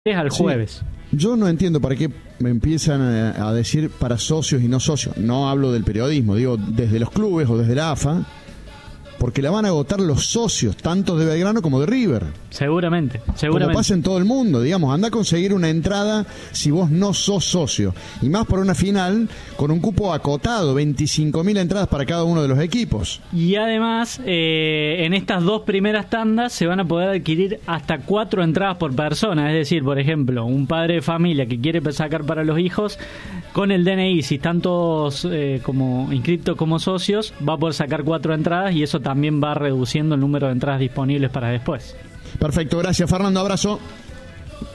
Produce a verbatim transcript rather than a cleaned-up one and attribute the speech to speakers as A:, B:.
A: al jueves.
B: Sí. Yo no entiendo para qué me empiezan a, a decir para socios y no socios. No hablo del periodismo, digo desde los clubes o desde la A F A, porque la van a agotar los socios, tanto de Belgrano como de River.
A: Seguramente, seguramente.
B: Como pasa en todo el mundo, digamos, anda a conseguir una entrada si vos no sos socio. Y más por una final con un cupo acotado, veinticinco mil entradas para cada uno de los equipos.
A: Y además, eh, en estas dos primeras tandas se van a poder adquirir hasta cuatro entradas por persona. Es decir, por ejemplo, un padre de familia que quiere sacar para los hijos, con el D N I, si están todos eh, como inscritos como socios, va a poder sacar cuatro entradas y eso también va reduciendo el número de entradas disponibles para después.
B: Perfecto, gracias Fernando, abrazo.